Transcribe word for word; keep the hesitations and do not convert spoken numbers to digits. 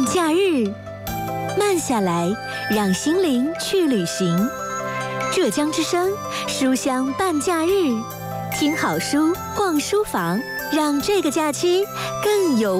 伴假日，慢下来，让心灵去旅行。浙江之声书香伴假日，听好书，逛书房，让这个假期更有